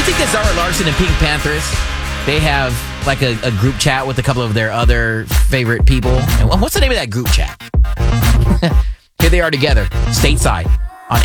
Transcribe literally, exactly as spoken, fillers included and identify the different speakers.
Speaker 1: think that Zara Larsson and Pink Panthers, they have like a, a group chat with a couple of their other favorite people? And what's the name of that group chat? Here they are together, stateside.